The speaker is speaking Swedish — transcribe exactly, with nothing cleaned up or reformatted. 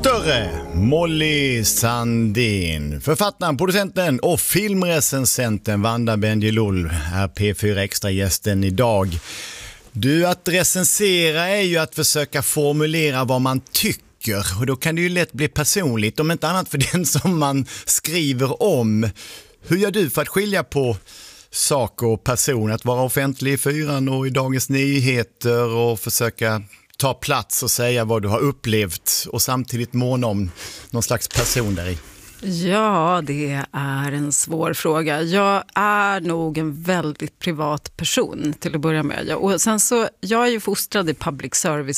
större. Molly Sandin, författaren, producenten och filmrecensenten Vanda Bendjelloul är P fyra Extra-gästen idag. Du, att recensera är ju att försöka formulera vad man tycker, och då kan det ju lätt bli personligt, om inte annat för den som man skriver om. Hur gör du för att skilja på sak och person, att vara offentlig i Fyran och i Dagens Nyheter och försöka ta plats och säga vad du har upplevt och samtidigt måna om någon slags person där i? Ja, det är en svår fråga. Jag är nog en väldigt privat person till att börja med. Och sen så, jag är ju fostrad i public service